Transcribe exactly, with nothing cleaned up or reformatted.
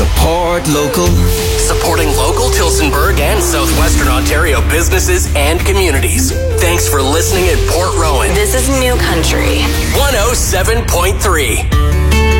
Support local. Supporting local Tillsonburg and Southwestern Ontario businesses and communities. Thanks for listening at Port Rowan. This is New Country. one oh seven point three.